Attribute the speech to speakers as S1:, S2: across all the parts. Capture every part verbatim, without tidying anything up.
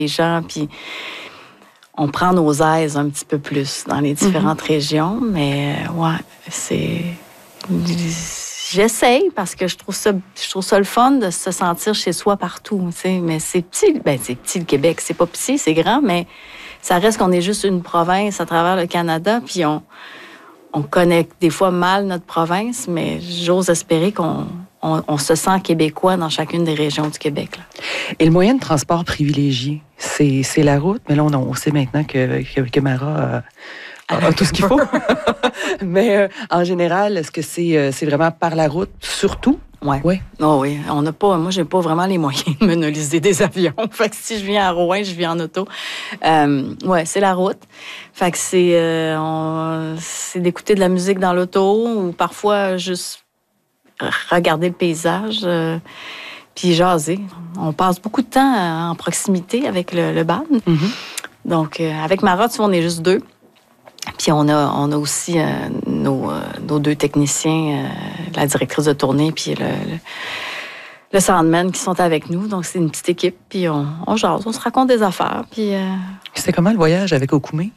S1: les gens, puis on prend nos aises un petit peu plus dans les différentes mm-hmm. régions, mais euh, ouais, c'est... J'essaye parce que je trouve ça, je trouve ça le fun de se sentir chez soi partout, tu sais, mais c'est petit, ben c'est petit le Québec, c'est pas petit, c'est grand, mais ça reste qu'on est juste une province à travers le Canada, puis on, on connaît des fois mal notre province, mais j'ose espérer qu'on on, on se sent québécois dans chacune des régions du Québec. Là.
S2: Et le moyen de transport privilégié, c'est, c'est la route, mais là, on, on sait maintenant que, que, que Mara a, a, a tout ce qu'il faut. Mais euh, en général, est-ce que c'est, euh, c'est vraiment par la route, surtout?
S1: Oui. Ouais. Oh, oui. On n'a pas, moi, j'ai pas vraiment les moyens de monopoliser des avions. Fait que si je viens à Rouen, je viens en auto. Euh, oui, c'est la route. Fait que c'est, euh, on, c'est d'écouter de la musique dans l'auto ou parfois juste regarder le paysage euh, puis jaser. On passe beaucoup de temps en proximité avec le, le band. Mm-hmm. Donc, euh, avec Mara, tu vois, on est juste deux. Puis on a, on a aussi euh, nos, euh, nos deux techniciens, euh, la directrice de tournée puis le, le, le soundman qui sont avec nous. Donc, c'est une petite équipe. Puis on, on jase, on se raconte des affaires. Puis, euh...
S2: C'était comment le voyage avec Okoumé?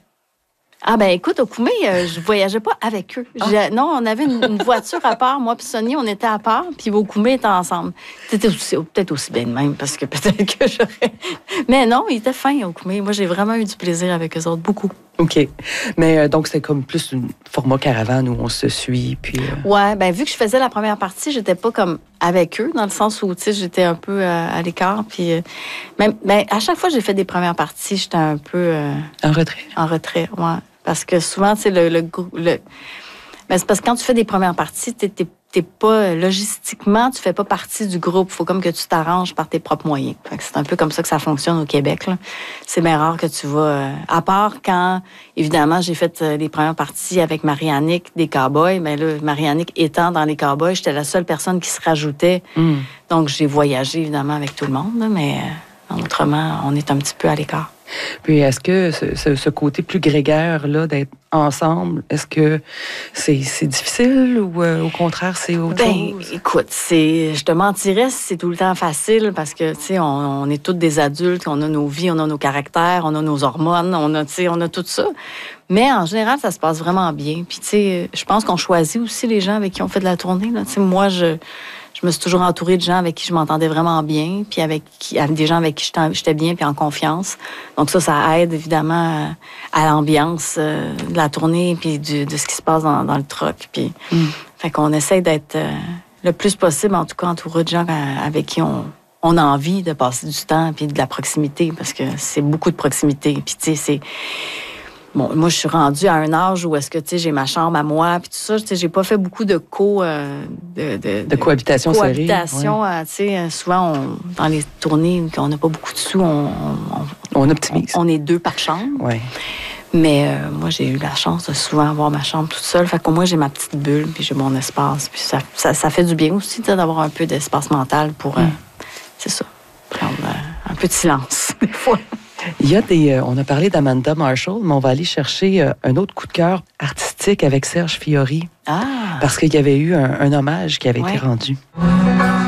S1: Ah ben écoute, Okoumé, euh, je voyageais pas avec eux. Ah. Je, non, on avait une, une voiture à part. Moi puis Sonny, on était à part. Puis Okoumé était ensemble. C'était aussi, peut-être aussi bien de même, parce que peut-être que j'aurais... Mais non, ils étaient fins, Okoumé. Moi, j'ai vraiment eu du plaisir avec eux autres, beaucoup.
S2: OK. Mais euh, donc, c'est comme plus un format caravane où on se suit, puis... Euh...
S1: Ouais, ben vu que je faisais la première partie, j'étais pas comme avec eux, dans le sens où, tu sais, j'étais un peu euh, à l'écart, puis... Euh, même, ben, à chaque fois que j'ai fait des premières parties, j'étais un peu... Euh,
S2: en retrait?
S1: En retrait, ouais. Parce que souvent, tu sais, le, le, le... Ben, c'est parce que quand tu fais des premières parties, t'es, t'es, t'es pas... Logistiquement, tu fais pas partie du groupe. Il faut comme que tu t'arranges par tes propres moyens. Fait que c'est un peu comme ça que ça fonctionne au Québec, là. C'est bien rare que tu vas... Euh, à part quand, évidemment, j'ai fait euh, les premières parties avec Marie-Annick des Cowboys. Mais là, Marie-Annick étant dans les Cowboys, j'étais la seule personne qui se rajoutait. Mm. Donc, j'ai voyagé, évidemment, avec tout le monde, là, mais euh, autrement, on est un petit peu à l'écart.
S2: Puis est-ce que ce, ce, ce côté plus grégaire-là, d'être ensemble, est-ce que c'est, c'est difficile ou euh, au contraire, c'est autre
S1: ben,
S2: chose?
S1: Écoute, c'est, je te mentirais si c'est tout le temps facile parce que, tu sais, on, on est tous des adultes, on a nos vies, on a nos caractères, on a nos hormones, on a, tu sais, on a tout ça. Mais en général, ça se passe vraiment bien. Puis, tu sais, je pense qu'on choisit aussi les gens avec qui on fait de la tournée, là. Tu sais, moi, je... Je me suis toujours entourée de gens avec qui je m'entendais vraiment bien, puis avec, qui, avec des gens avec qui j'étais bien, puis en confiance. Donc ça, ça aide évidemment à l'ambiance de la tournée, puis du, de ce qui se passe dans, dans le truck. Puis, mm. Fait qu'on essaie d'être euh, le plus possible, en tout cas, entouré de gens avec qui on, on a envie de passer du temps, puis de la proximité, parce que c'est beaucoup de proximité. Puis tu sais, c'est... Bon, moi, je suis rendue à un âge où est-ce que, tu sais, j'ai ma chambre à moi, puis tout ça. Tu sais, j'ai pas fait beaucoup de co... Euh, de, de,
S2: de cohabitation
S1: de cohabitation,
S2: ouais.
S1: euh, tu sais, souvent, on, dans les tournées, on n'a pas beaucoup de sous, on...
S2: On, on optimise.
S1: On, on est deux par chambre.
S2: Ouais.
S1: Mais euh, moi, j'ai eu la chance de souvent avoir ma chambre toute seule. Fait qu'au moins, j'ai ma petite bulle, puis j'ai mon espace. Puis ça, ça, ça fait du bien aussi, tu sais, d'avoir un peu d'espace mental pour... Mm. Euh, c'est ça, prendre euh, un peu de silence, des fois.
S2: Il y a des... Euh, on a parlé d'Amanda Marshall, mais on va aller chercher euh, un autre coup de cœur artistique avec Serge Fiori.
S1: Ah!
S2: Parce qu'il y avait eu un, un hommage qui avait ouais. été rendu.